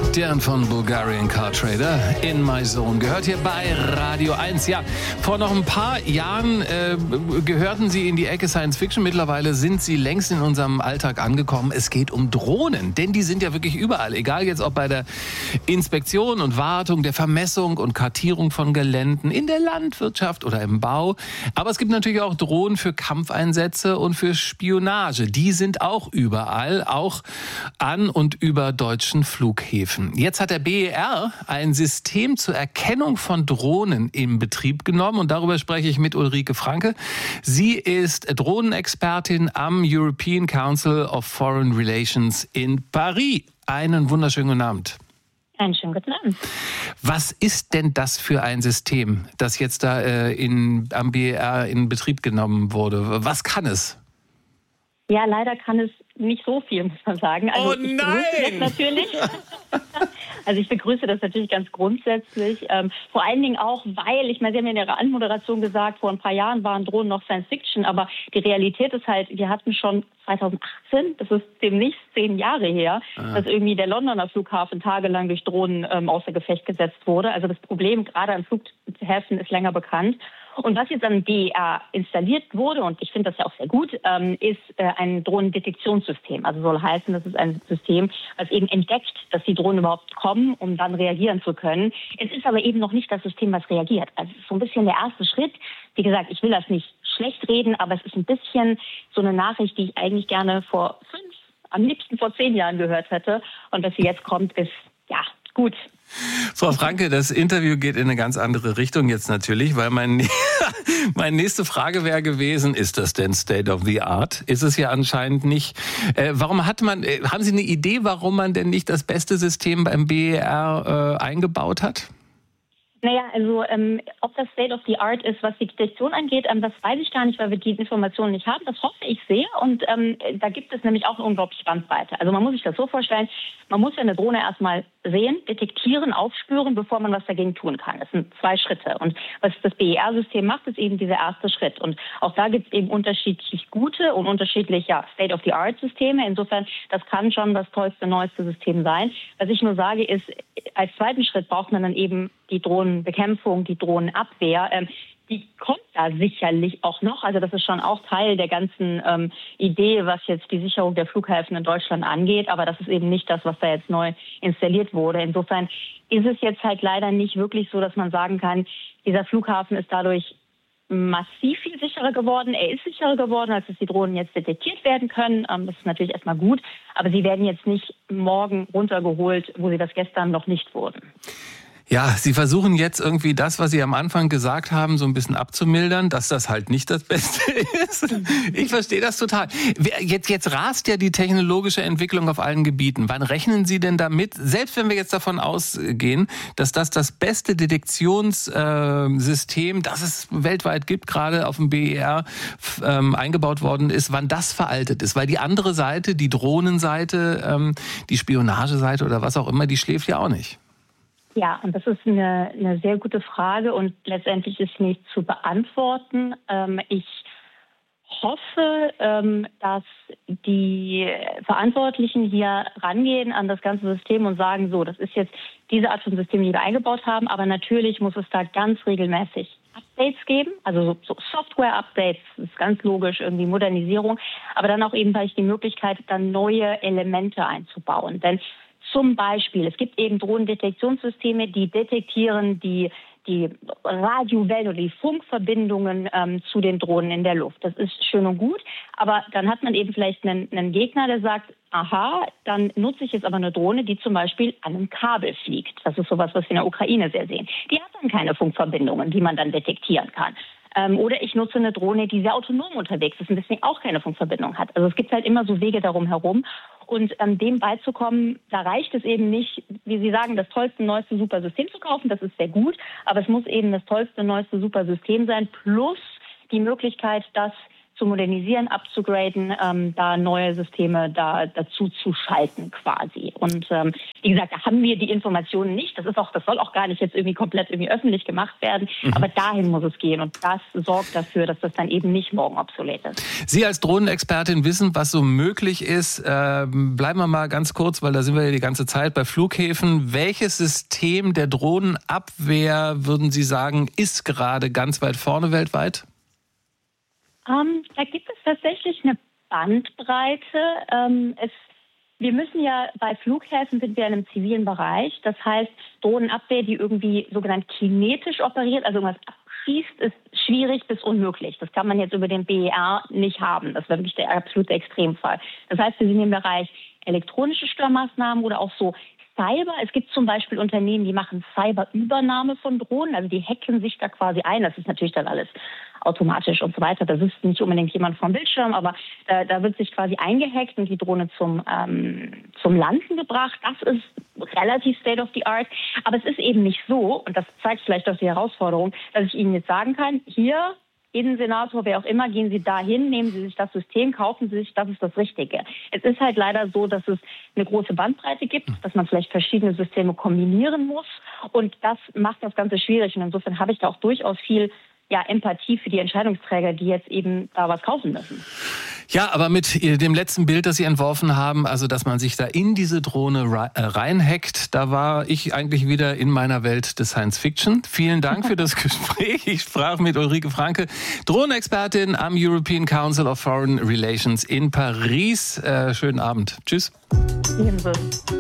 Deren von Bulgarian Car Trader, In My Zone, gehört hier bei Radio 1. Ja, vor noch ein paar Jahren gehörten sie in die Ecke Science Fiction. Mittlerweile sind sie längst in unserem Alltag angekommen. Es geht um Drohnen, denn die sind ja wirklich überall. Egal jetzt ob bei der Inspektion und Wartung, der Vermessung und Kartierung von Geländen, in der Landwirtschaft oder im Bau. Aber es gibt natürlich auch Drohnen für Kampfeinsätze und für Spionage. Die sind auch überall, auch an und über deutschen Flughäfen. Jetzt hat der BER ein System zur Erkennung von Drohnen in Betrieb genommen und darüber spreche ich mit Ulrike Franke. Sie ist Drohnenexpertin am European Council of Foreign Relations in Paris. Einen wunderschönen guten Abend. Einen schönen guten Abend. Was ist denn das für ein System, das jetzt da am BER in Betrieb genommen wurde? Was kann es? Ja, leider kann es nicht so viel, muss man sagen. Also oh nein! Ich begrüße das natürlich ganz grundsätzlich. Vor allen Dingen auch, weil, Sie haben ja in Ihrer Anmoderation gesagt, vor ein paar Jahren waren Drohnen noch Science Fiction, aber die Realität ist halt, wir hatten schon 2018, das ist demnächst 10 Jahre her, dass irgendwie der Londoner Flughafen tagelang durch Drohnen außer Gefecht gesetzt wurde. Also das Problem gerade an Flughäfen ist länger bekannt. Und was jetzt am BER installiert wurde, und ich finde das ja auch sehr gut, ist ein Drohnendetektionssystem. Also soll heißen, das ist ein System, was eben entdeckt, dass die Drohnen überhaupt kommen, um dann reagieren zu können. Es ist aber eben noch nicht das System, was reagiert. Also es ist so ein bisschen der erste Schritt. Wie gesagt, ich will das nicht schlecht reden, aber es ist ein bisschen so eine Nachricht, die ich eigentlich gerne am liebsten vor 10 Jahren gehört hätte. Und dass sie jetzt kommt, ist, ja, gut. Frau Franke, das Interview geht in eine ganz andere Richtung jetzt natürlich, weil meine nächste Frage wäre gewesen, ist das denn State of the Art? Ist es ja anscheinend nicht. Haben Sie eine Idee, warum man denn nicht das beste System beim BER eingebaut hat? Naja, also ob das State of the Art ist, was die Detektion angeht, das weiß ich gar nicht, weil wir die Informationen nicht haben. Das hoffe ich sehr. Und da gibt es nämlich auch eine unglaubliche Bandbreite. Also man muss sich das so vorstellen, man muss ja eine Drohne erstmal sehen, detektieren, aufspüren, bevor man was dagegen tun kann. Das sind 2 Schritte. Und was das BER-System macht, ist eben dieser erste Schritt. Und auch da gibt es eben unterschiedlich gute und unterschiedlich State-of-the-Art-Systeme. Insofern, das kann schon das tollste, neueste System sein. Was ich nur sage, ist, als zweiten Schritt braucht man dann eben die Drohnenbekämpfung, die Drohnenabwehr. Die kommt da sicherlich auch noch. Also das ist schon auch Teil der ganzen Idee, was jetzt die Sicherung der Flughäfen in Deutschland angeht. Aber das ist eben nicht das, was da jetzt neu installiert wurde. Insofern ist es jetzt halt leider nicht wirklich so, dass man sagen kann, dieser Flughafen ist dadurch massiv viel sicherer geworden. Er ist sicherer geworden, als dass die Drohnen jetzt detektiert werden können. Das ist natürlich erstmal gut. Aber sie werden jetzt nicht morgen runtergeholt, wo sie das gestern noch nicht wurden. Ja, Sie versuchen jetzt irgendwie das, was Sie am Anfang gesagt haben, so ein bisschen abzumildern, dass das halt nicht das Beste ist. Ich verstehe das total. Jetzt rast ja die technologische Entwicklung auf allen Gebieten. Wann rechnen Sie denn damit, selbst wenn wir jetzt davon ausgehen, dass das beste Detektionssystem, das es weltweit gibt, gerade auf dem BER eingebaut worden ist, wann das veraltet ist? Weil die andere Seite, die Drohnenseite, die Spionageseite oder was auch immer, die schläft ja auch nicht. Ja, und das ist eine sehr gute Frage und letztendlich ist nicht zu beantworten. Ich hoffe, dass die Verantwortlichen hier rangehen an das ganze System und sagen, so, das ist jetzt diese Art von System, die wir eingebaut haben, aber natürlich muss es da ganz regelmäßig Updates geben, also so Software-Updates, das ist ganz logisch, irgendwie Modernisierung, aber dann auch eben vielleicht die Möglichkeit, dann neue Elemente einzubauen. Denn zum Beispiel, es gibt eben Drohnendetektionssysteme, die detektieren die Radiowellen oder die Funkverbindungen zu den Drohnen in der Luft. Das ist schön und gut, aber dann hat man eben vielleicht einen Gegner, der sagt, aha, dann nutze ich jetzt aber eine Drohne, die zum Beispiel an einem Kabel fliegt. Das ist sowas, was wir in der Ukraine sehr sehen. Die hat dann keine Funkverbindungen, die man dann detektieren kann. Oder ich nutze eine Drohne, die sehr autonom unterwegs ist und deswegen auch keine Funkverbindung hat. Also es gibt halt immer so Wege darum herum. Und dem beizukommen, da reicht es eben nicht, wie Sie sagen, das tollste, neueste, super System zu kaufen. Das ist sehr gut. Aber es muss eben das tollste, neueste, super System sein. Plus die Möglichkeit, das zu modernisieren, abzugraden, da neue Systeme dazu zu schalten quasi. Und wie gesagt, da haben wir die Informationen nicht. Das soll auch gar nicht jetzt irgendwie komplett irgendwie öffentlich gemacht werden. Aber dahin muss es gehen. Und das sorgt dafür, dass das dann eben nicht morgen obsolet ist. Sie als Drohnenexpertin wissen, was so möglich ist. Bleiben wir mal ganz kurz, weil da sind wir ja die ganze Zeit bei Flughäfen. Welches System der Drohnenabwehr, würden Sie sagen, ist gerade ganz weit vorne weltweit? Da gibt es tatsächlich eine Bandbreite. Wir müssen ja bei Flughäfen sind wir in einem zivilen Bereich. Das heißt, Drohnenabwehr, die irgendwie sogenannt kinetisch operiert, also irgendwas abschießt, ist schwierig bis unmöglich. Das kann man jetzt über den BER nicht haben. Das wäre wirklich der absolute Extremfall. Das heißt, wir sind im Bereich elektronische Störmaßnahmen oder auch so Cyber. Es gibt zum Beispiel Unternehmen, die machen Cyberübernahme von Drohnen. Also die hacken sich da quasi ein. Das ist natürlich dann alles automatisch und so weiter. Da sitzt nicht unbedingt jemand vom Bildschirm, aber da wird sich quasi eingehackt und die Drohne zum Landen gebracht. Das ist relativ state of the art. Aber es ist eben nicht so, und das zeigt vielleicht auch die Herausforderung, dass ich Ihnen jetzt sagen kann, hier, Innensenator, wer auch immer, gehen Sie dahin, nehmen Sie sich das System, kaufen Sie sich, das ist das Richtige. Es ist halt leider so, dass es eine große Bandbreite gibt, dass man vielleicht verschiedene Systeme kombinieren muss und das macht das Ganze schwierig und insofern habe ich da auch durchaus viel Empathie für die Entscheidungsträger, die jetzt eben da was kaufen müssen. Ja, aber mit dem letzten Bild, das Sie entworfen haben, also dass man sich da in diese Drohne reinhackt, da war ich eigentlich wieder in meiner Welt des Science Fiction. Vielen Dank für das Gespräch. Ich sprach mit Ulrike Franke, Drohnenexpertin am European Council of Foreign Relations in Paris. Schönen Abend. Tschüss. Ebenso.